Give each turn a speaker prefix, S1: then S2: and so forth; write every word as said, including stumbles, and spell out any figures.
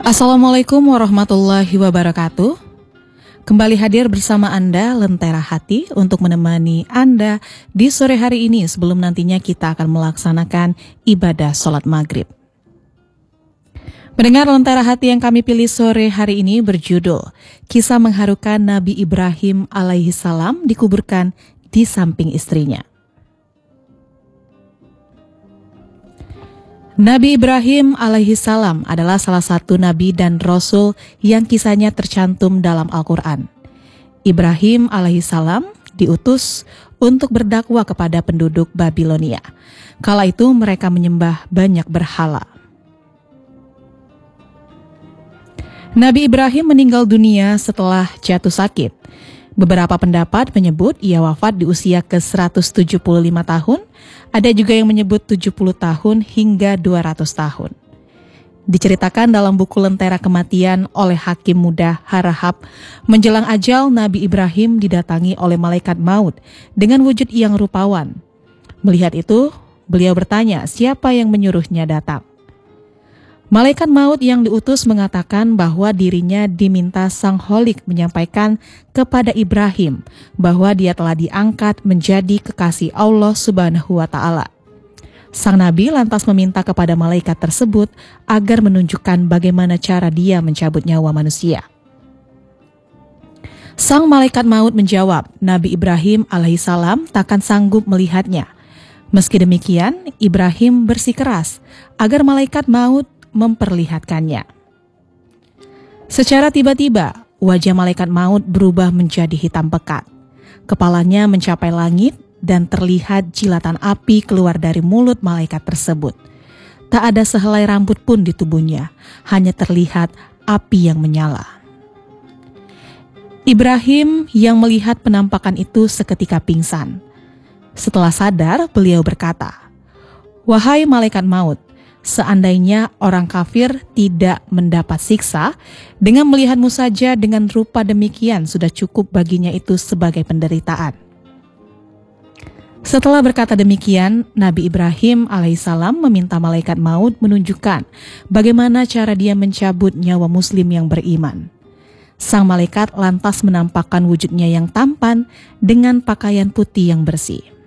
S1: Assalamualaikum warahmatullahi wabarakatuh. Kembali hadir bersama Anda Lentera Hati untuk menemani Anda di sore hari ini sebelum nantinya kita akan melaksanakan ibadah sholat maghrib. Mendengar Lentera Hati yang kami pilih sore hari ini berjudul Kisah Mengharukan Nabi Ibrahim alaihi salam dikuburkan di samping istrinya. Nabi Ibrahim alaihi salam adalah salah satu nabi dan rasul yang kisahnya tercantum dalam Al-Quran. Ibrahim alaihi salam diutus untuk berdakwah kepada penduduk Babilonia. Kala itu mereka menyembah banyak berhala. Nabi Ibrahim meninggal dunia setelah jatuh sakit. Beberapa pendapat menyebut ia wafat di usia ke seratus tujuh puluh lima tahun, ada juga yang menyebut tujuh puluh tahun hingga dua ratus tahun. Diceritakan dalam buku Lentera Kematian oleh Hakim Muda Harahap, menjelang ajal Nabi Ibrahim didatangi oleh malaikat maut dengan wujud yang rupawan. Melihat itu, beliau bertanya siapa yang menyuruhnya datang. Malaikat maut yang diutus mengatakan bahwa dirinya diminta Sang Holik menyampaikan kepada Ibrahim bahwa dia telah diangkat menjadi kekasih Allah Subhanahu wa Ta'ala. Sang Nabi lantas meminta kepada malaikat tersebut agar menunjukkan bagaimana cara dia mencabut nyawa manusia. Sang malaikat maut menjawab, Nabi Ibrahim alaihissalam takkan sanggup melihatnya. Meski demikian, Ibrahim bersikeras agar malaikat maut memperlihatkannya. Secara tiba-tiba, wajah malaikat maut berubah menjadi hitam pekat. Kepalanya mencapai langit dan terlihat jilatan api keluar dari mulut malaikat tersebut. Tak ada sehelai rambut pun di tubuhnya, hanya terlihat api yang menyala. Ibrahim yang melihat penampakan itu seketika pingsan. Setelah sadar, beliau berkata, "Wahai malaikat maut, seandainya orang kafir tidak mendapat siksa, dengan melihatmu saja dengan rupa demikian sudah cukup baginya itu sebagai penderitaan." Setelah berkata demikian, Nabi Ibrahim alaihissalam meminta malaikat maut menunjukkan bagaimana cara dia mencabut nyawa muslim yang beriman. Sang malaikat lantas menampakkan wujudnya yang tampan dengan pakaian putih yang bersih.